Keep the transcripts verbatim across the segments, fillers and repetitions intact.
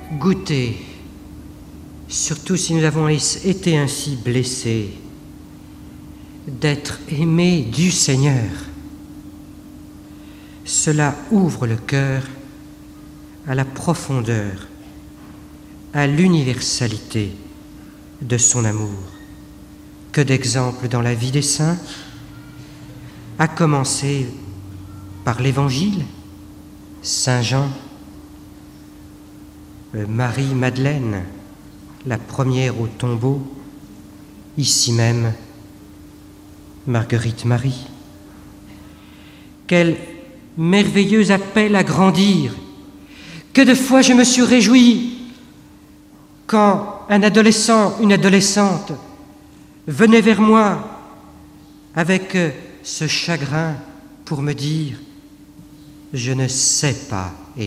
Goûtez, surtout si nous avons été ainsi blessés, d'être aimés du Seigneur. Cela ouvre le cœur à la profondeur, à l'universalité de son amour. Que d'exemples dans la vie des saints, à commencer par l'Évangile, Saint Jean, Marie-Madeleine, la première au tombeau, ici même, Marguerite Marie. Quel merveilleux appel à grandir! Que de fois je me suis réjoui quand un adolescent, une adolescente venait vers moi avec ce chagrin pour me dire « Je ne sais pas aimer ».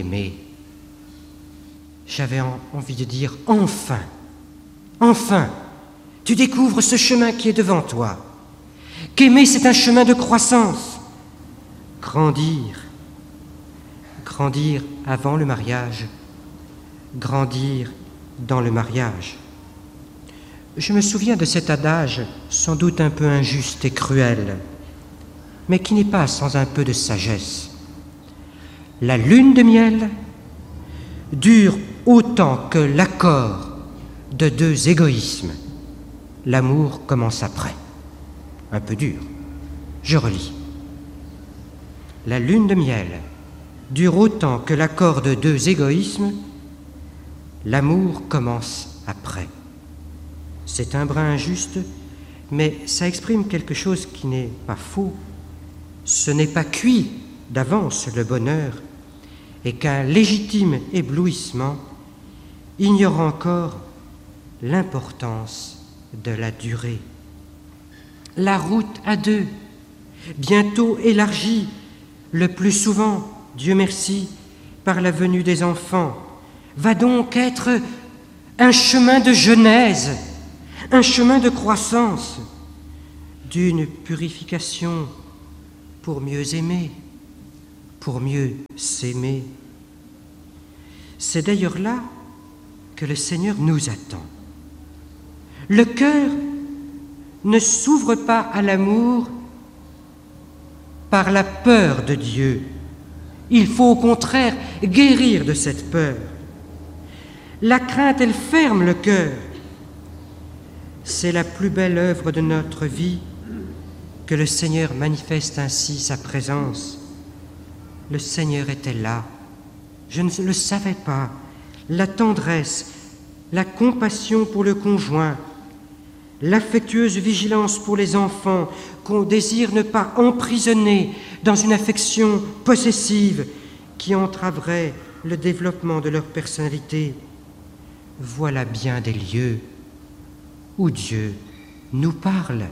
J'avais envie de dire « Enfin, enfin, tu découvres ce chemin qui est devant toi. Qu'aimer, c'est un chemin de croissance. Grandir, grandir avant le mariage, grandir dans le mariage. » Je me souviens de cet adage, sans doute un peu injuste et cruel, mais qui n'est pas sans un peu de sagesse. La lune de miel dure autant que l'accord de deux égoïsmes. L'amour commence après. Un peu dur. Je relis. La lune de miel dure autant que l'accord de deux égoïsmes. L'amour commence après. C'est un brin injuste, mais ça exprime quelque chose qui n'est pas faux. Ce n'est pas cuit d'avance le bonheur, et qu'un légitime éblouissement ignore encore l'importance de la durée. La route à deux, bientôt élargie, le plus souvent, Dieu merci, par la venue des enfants, va donc être un chemin de genèse, un chemin de croissance, d'une purification pour mieux aimer, pour mieux s'aimer. C'est d'ailleurs là que le Seigneur nous attend. Le cœur ne s'ouvre pas à l'amour par la peur de Dieu. Il faut au contraire guérir de cette peur. La crainte, elle ferme le cœur. C'est la plus belle œuvre de notre vie que le Seigneur manifeste ainsi sa présence. Le Seigneur était là. Je ne le savais pas. La tendresse, la compassion pour le conjoint, l'affectueuse vigilance pour les enfants qu'on désire ne pas emprisonner dans une affection possessive qui entraverait le développement de leur personnalité. Voilà bien des lieux où Dieu nous parle.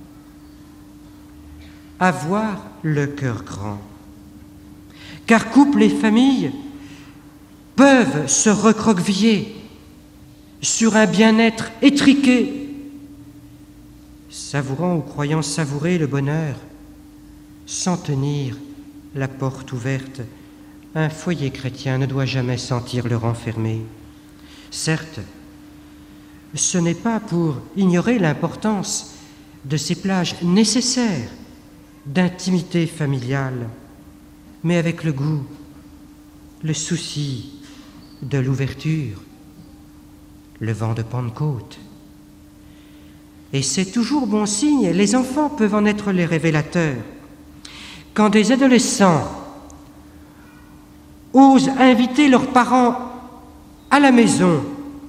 Avoir le cœur grand. Car couple et famille peuvent se recroqueviller sur un bien-être étriqué, savourant ou croyant savourer le bonheur, sans tenir la porte ouverte. Un foyer chrétien ne doit jamais sentir le renfermer. Certes, ce n'est pas pour ignorer l'importance de ces plages nécessaires d'intimité familiale, mais avec le goût, le souci de l'ouverture, le vent de Pentecôte. Et c'est toujours bon signe, les enfants peuvent en être les révélateurs. Quand des adolescents osent inviter leurs parents à la maison,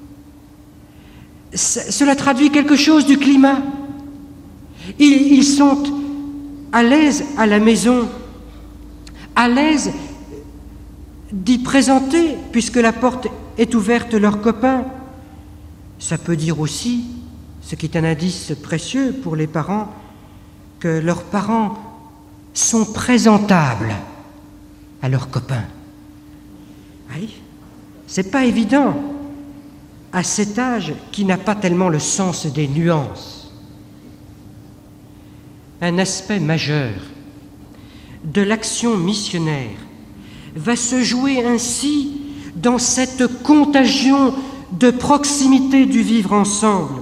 cela traduit quelque chose du climat. Ils, ils sont à l'aise à la maison, à l'aise d'y présenter, puisque la porte est ouverte leurs copains. Ça peut dire aussi, ce qui est un indice précieux pour les parents, que leurs parents sont présentables à leurs copains. Oui, c'est pas évident à cet âge qui n'a pas tellement le sens des nuances. Un aspect majeur de l'action missionnaire va se jouer ainsi dans cette contagion de proximité du vivre ensemble.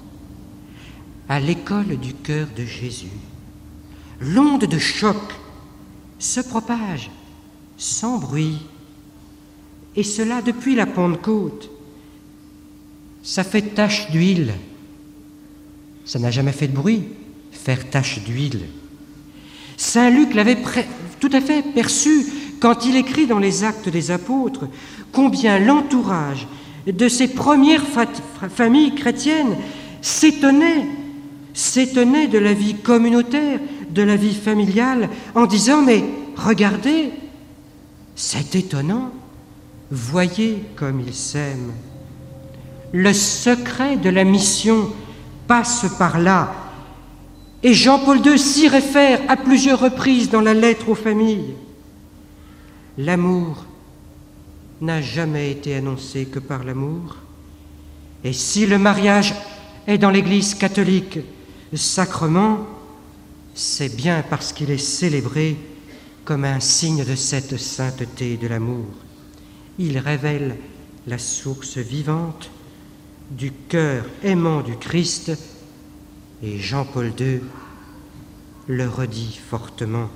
À l'école du cœur de Jésus, l'onde de choc se propage sans bruit, et cela depuis la Pentecôte. Ça fait tache d'huile. Ça n'a jamais fait de bruit, faire tache d'huile. Saint Luc l'avait pré- tout à fait perçu quand il écrit dans les Actes des Apôtres combien l'entourage de ces premières fa- familles chrétiennes s'étonnait, s'étonnait de la vie communautaire, de la vie familiale, en disant « Mais regardez, c'est étonnant, voyez comme ils s'aiment ». Le secret de la mission passe par là. Et Jean-Paul deux s'y réfère à plusieurs reprises dans la lettre aux familles. L'amour n'a jamais été annoncé que par l'amour. Et si le mariage est dans l'Église catholique sacrement, c'est bien parce qu'il est célébré comme un signe de cette sainteté de l'amour. Il révèle la source vivante du cœur aimant du Christ, et Jean-Paul deux le redit fortement.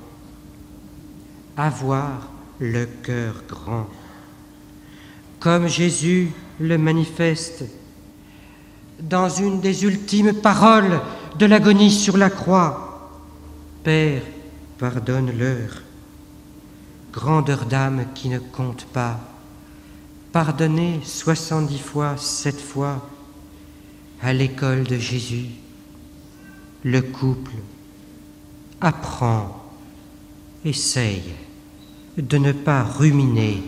Avoir le cœur grand, comme Jésus le manifeste dans une des ultimes paroles de l'agonie sur la croix. Père, pardonne-leur. Grandeur d'âme qui ne compte pas, pardonner soixante-dix fois, sept fois, à l'école de Jésus. Le couple apprend, essaye de ne pas ruminer,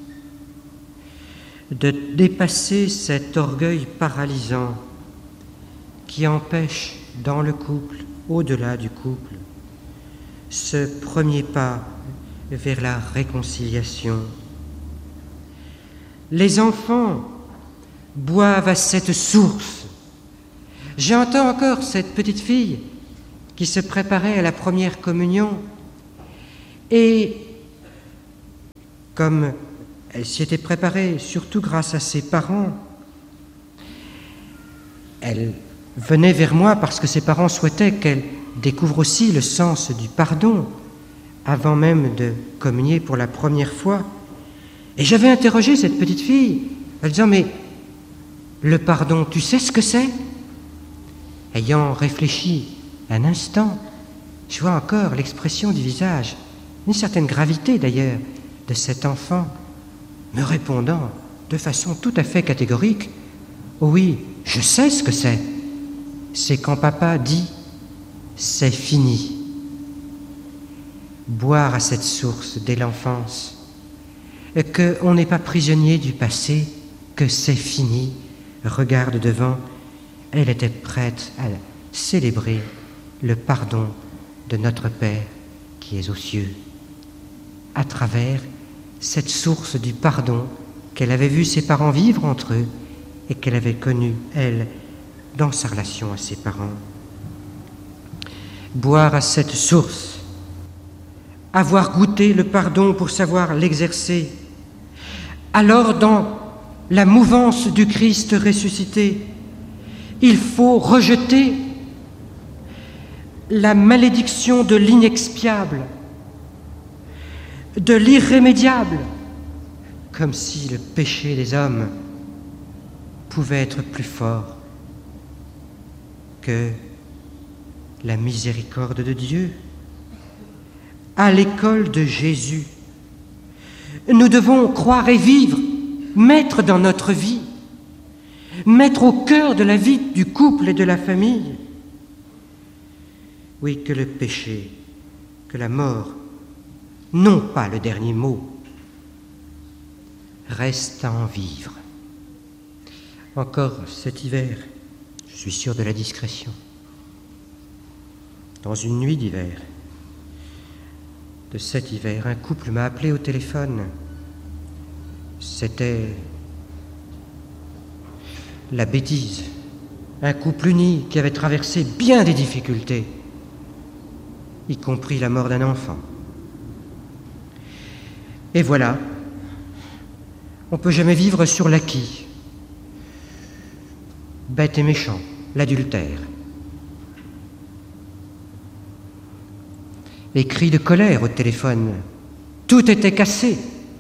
de dépasser cet orgueil paralysant qui empêche dans le couple, au-delà du couple, ce premier pas vers la réconciliation. Les enfants boivent à cette source. J'entends encore cette petite fille qui se préparait à la première communion et comme elle s'y était préparée, surtout grâce à ses parents, elle venait vers moi parce que ses parents souhaitaient qu'elle découvre aussi le sens du pardon avant même de communier pour la première fois. Et j'avais interrogé cette petite fille en disant « Mais le pardon, tu sais ce que c'est ?» Ayant réfléchi un instant, je vois encore l'expression du visage, une certaine gravité d'ailleurs, de cet enfant, me répondant de façon tout à fait catégorique « Oh oui, je sais ce que c'est. C'est quand papa dit « c'est fini ». Boire à cette source dès l'enfance, qu'on n'est pas prisonnier du passé, que c'est fini, regarde devant, elle était prête à célébrer le pardon de notre Père qui est aux cieux, à travers cette source du pardon qu'elle avait vu ses parents vivre entre eux et qu'elle avait connue, elle, dans sa relation à ses parents. Boire à cette source, avoir goûté le pardon pour savoir l'exercer, alors dans la mouvance du Christ ressuscité, il faut rejeter la malédiction de l'inexpiable, de l'irrémédiable, comme si le péché des hommes pouvait être plus fort que la miséricorde de Dieu. À l'école de Jésus, nous devons croire et vivre, mettre dans notre vie, mettre au cœur de la vie du couple et de la famille. Oui, que le péché, que la mort n'ont pas le dernier mot. Reste à en vivre. Encore cet hiver, je suis sûr de la discrétion. Dans une nuit d'hiver, de cet hiver, un couple m'a appelé au téléphone. C'était la bêtise. Un couple uni qui avait traversé bien des difficultés, y compris la mort d'un enfant. Et voilà, On ne peut jamais vivre sur l'acquis. Bête et méchant, l'adultère. Les cris de colère au téléphone. Tout était cassé.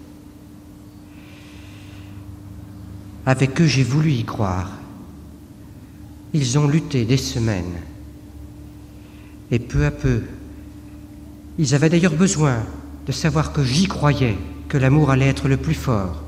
Avec eux, j'ai voulu y croire. Ils ont lutté des semaines. Et peu à peu, ils avaient d'ailleurs besoin de savoir que j'y croyais, que l'amour allait être le plus fort.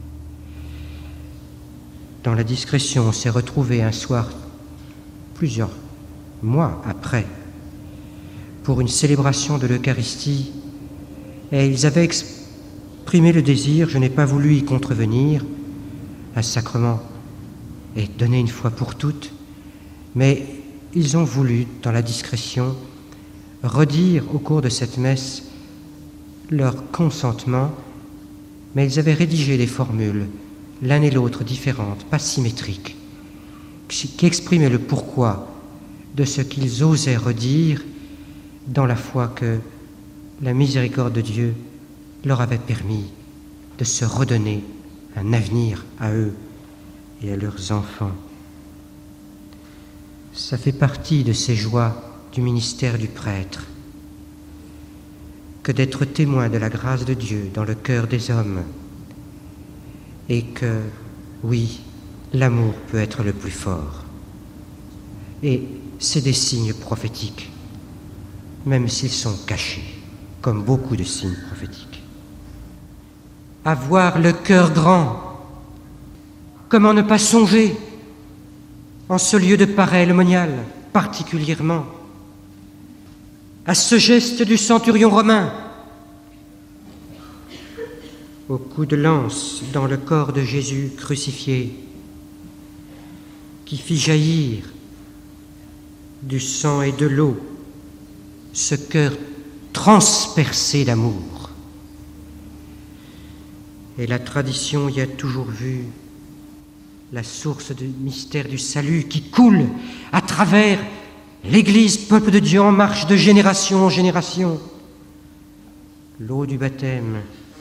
Dans la discrétion, on s'est retrouvés un soir, plusieurs mois après, pour une célébration de l'Eucharistie, et ils avaient exprimé le désir, je n'ai pas voulu y contrevenir, un sacrement est donné une fois pour toutes, mais ils ont voulu, dans la discrétion, redire au cours de cette messe leur consentement, mais ils avaient rédigé des formules, l'un et l'autre différentes, pas symétriques, qui exprimaient le pourquoi de ce qu'ils osaient redire dans la foi que la miséricorde de Dieu leur avait permis de se redonner un avenir à eux et à leurs enfants. Ça fait partie de ces joies du ministère du prêtre que d'être témoin de la grâce de Dieu dans le cœur des hommes et que, oui, l'amour peut être le plus fort. Et c'est des signes prophétiques, même s'ils sont cachés, comme beaucoup de signes prophétiques. Avoir le cœur grand, comment ne pas songer, en ce lieu de pareil monial, particulièrement, à ce geste du centurion romain, au coup de lance dans le corps de Jésus crucifié, qui fit jaillir du sang et de l'eau ce cœur transpercé d'amour. Et la tradition y a toujours vu la source du mystère du salut qui coule à travers l'Église, peuple de Dieu en marche de génération en génération. L'eau du baptême,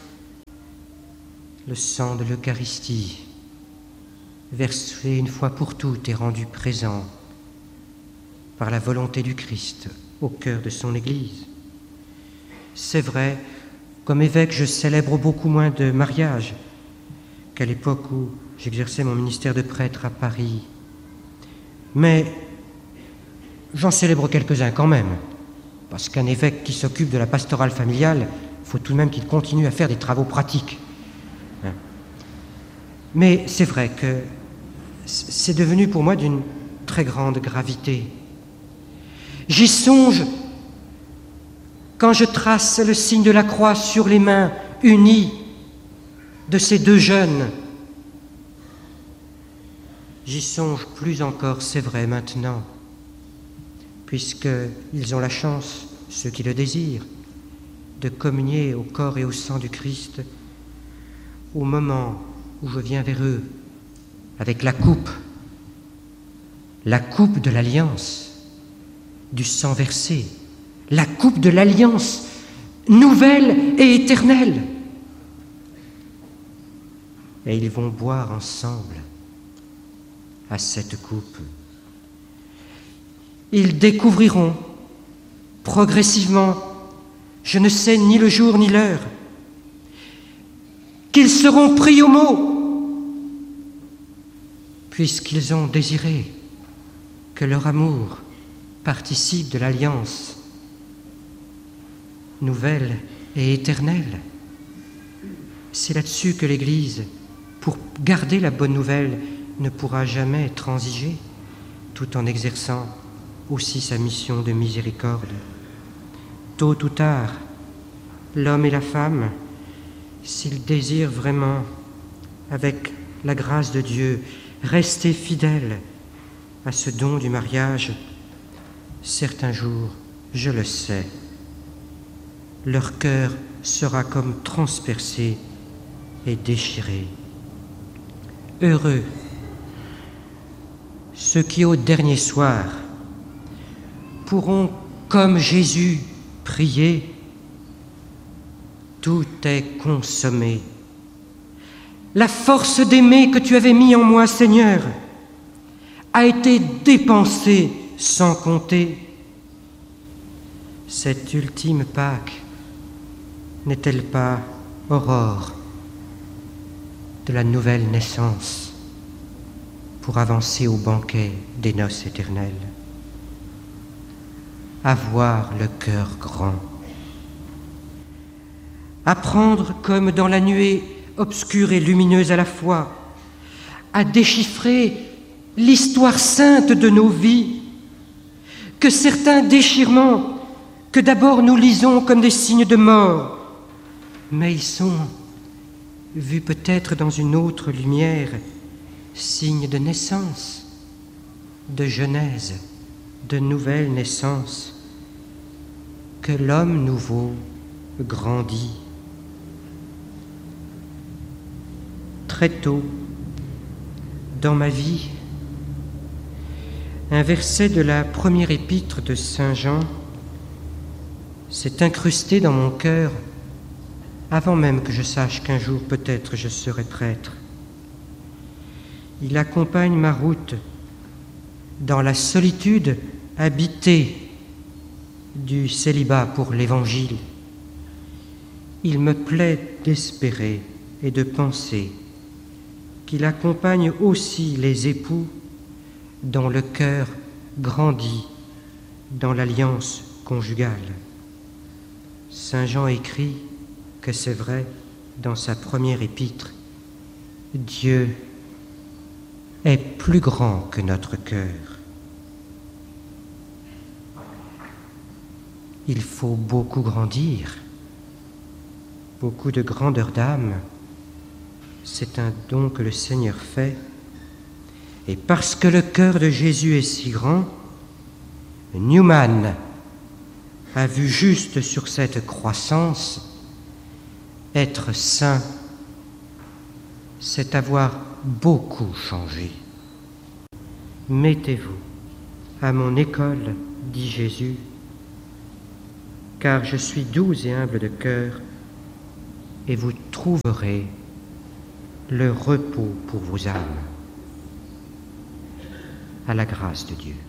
le sang de l'Eucharistie, versé une fois pour toutes et rendu présent par la volonté du Christ au cœur de son Église. C'est vrai, comme évêque, je célèbre beaucoup moins de mariages qu'à l'époque où j'exerçais mon ministère de prêtre à Paris. Mais j'en célèbre quelques-uns quand même, parce qu'un évêque qui s'occupe de la pastorale familiale, il faut tout de même qu'il continue à faire des travaux pratiques. Hein. Mais c'est vrai que c'est devenu pour moi d'une très grande gravité. J'y songe quand je trace le signe de la croix sur les mains unies de ces deux jeunes. J'y songe plus encore, c'est vrai, maintenant, puisqu'ils ont la chance, ceux qui le désirent, de communier au corps et au sang du Christ au moment où je viens vers eux avec la coupe, la coupe de l'alliance, du sang versé, la coupe de l'alliance nouvelle et éternelle. Et ils vont boire ensemble à cette coupe. Ils découvriront progressivement, je ne sais ni le jour ni l'heure, qu'ils seront pris au mot, puisqu'ils ont désiré que leur amour participe de l'alliance nouvelle et éternelle. C'est là-dessus que l'Église, pour garder la bonne nouvelle, ne pourra jamais transiger, tout en exerçant aussi sa mission de miséricorde. Tôt ou tard, l'homme et la femme, s'ils désirent vraiment, avec la grâce de Dieu, rester fidèles à ce don du mariage, certains jours, je le sais, leur cœur sera comme transpercé et déchiré. Heureux ceux qui, au dernier soir, pourront, comme Jésus, prier « Tout est consommé ». la force d'aimer que tu avais mis en moi, Seigneur, a été dépensée sans compter. Cette ultime Pâque n'est-elle pas aurore de la nouvelle naissance pour avancer au banquet des noces éternelles? Avoir le cœur grand, apprendre comme dans la nuée obscure et lumineuse à la fois, à déchiffrer l'histoire sainte de nos vies, que certains déchirements que d'abord nous lisons comme des signes de mort, mais ils sont, vus peut-être dans une autre lumière, signes de naissance, de genèse, de nouvelle naissance, que l'homme nouveau grandit. Très tôt, dans ma vie, un verset de la première épître de Saint Jean s'est incrusté dans mon cœur avant même que je sache qu'un jour peut-être je serai prêtre. Il accompagne ma route dans la solitude habitée du célibat pour l'Évangile. Il me plaît d'espérer et de penser qu'il accompagne aussi les époux dont le cœur grandit dans l'alliance conjugale. Saint Jean écrit que c'est vrai dans sa première épître, Dieu est plus grand que notre cœur. Il faut beaucoup grandir, beaucoup de grandeur d'âme. C'est un don que le Seigneur fait. Et parce que le cœur de Jésus est si grand, Newman a vu juste sur cette croissance. Être saint, c'est avoir beaucoup changé. Mettez-vous à mon école, dit Jésus, car je suis doux et humble de cœur, et vous trouverez le repos pour vos âmes. À la grâce de Dieu.